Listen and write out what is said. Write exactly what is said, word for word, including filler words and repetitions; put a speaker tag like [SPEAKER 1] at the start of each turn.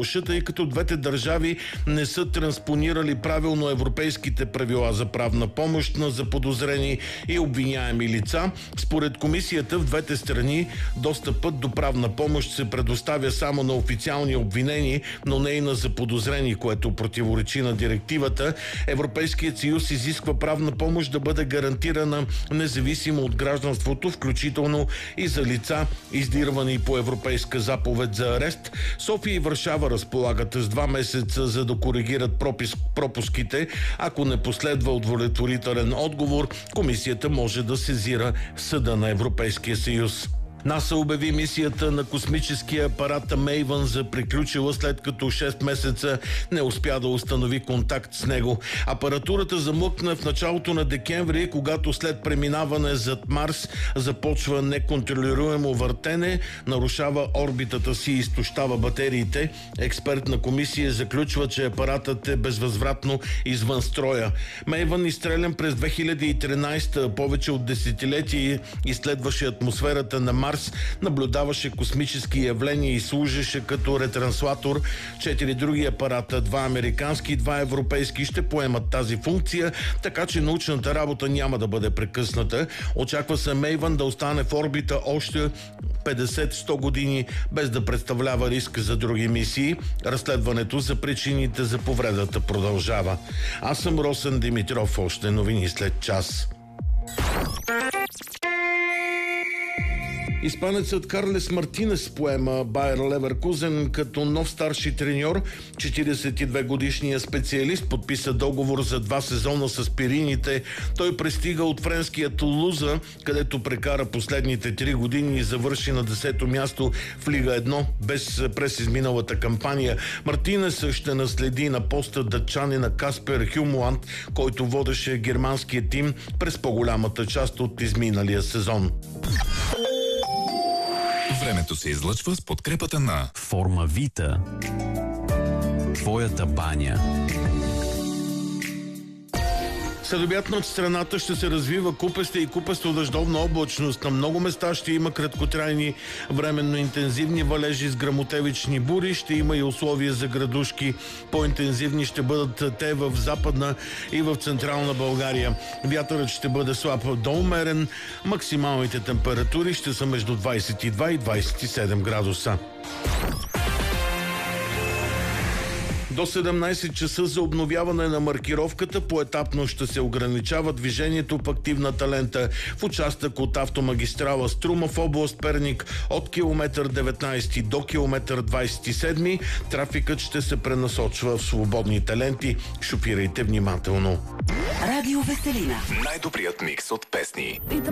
[SPEAKER 1] Полша, тъй като двете държави не са транспонирали правилно европейските правила за правна помощ на заподозрени и обвиняеми лица. Според комисията в двете страни достъпът до правна помощ се предоставя само на официални обвинени, но не и на заподозрени, което противоречи на директивата. Европейският съюз изисква правна помощ да бъде гарантирана независимо от гражданството, включително и за лица, издирвани по европейска заповед за арест. София и Варшава разполагат с два месеца, за да коригират пропис, пропуските. Ако не последва удовлетворителен отговор, комисията може да сезира Съда на Европейския съюз. НАСА обяви мисията на космическия апарат Мейвън за приключила, след като шест месеца не успя да установи контакт с него. Апаратурата замлъкна в началото на декември, когато след преминаване зад Марс започва неконтролируемо въртене, нарушава орбитата си и изтощава батериите. Експертна комисия заключва, че апаратът е безвъзвратно извън строя. Мейвън, изстрелян през две хиляди и тринадесета, повече от десетилетие изследваше атмосферата на Марс, наблюдаваше космически явления и служеше като ретранслатор. Четири други апарата, два американски и два европейски, ще поемат тази функция, така че научната работа няма да бъде прекъсната. Очаква се Мейвън да остане в орбита още петдесет до сто години, без да представлява риск за други мисии. Разследването за причините за повредата продължава. Аз съм Росен Димитров. Още новини след час. Испанецът Карлес Мартинес поема Байер Леверкузен като нов старши треньор. четиридесет и две годишният специалист подписа договор за два сезона с пирините. Той пристига от френския Тулуза, където прекара последните три години и завърши на десето място в Лига едно, без през изминалата кампания. Мартинес ще наследи на поста датчанина Каспер Хюмланд, който водеше германския тим през по-голямата част от изминалия сезон.
[SPEAKER 2] Времето се излъчва с подкрепата на
[SPEAKER 3] Формавита. Твоята баня.
[SPEAKER 1] Следобед над страната ще се развива купеста и купесто-дъждовна облачност. На много места ще има краткотрайни временно интензивни валежи с гръмотевични бури. Ще има и условия за градушки. По-интензивни ще бъдат те в Западна и в Централна България. Вятърът ще бъде слаб до умерен. Максималните температури ще са между двадесет и два и двадесет и седем градуса. До седемнадесет часа за обновяване на маркировката поетапно ще се ограничава движението по активната лента в участък от автомагистрала Струма в област Перник от километър деветнадесети до километър двадесет и седми. Трафикът ще се пренасочва в свободните ленти. Шофирайте внимателно.
[SPEAKER 4] Радио Веселина.
[SPEAKER 2] най-добрият микс от песни.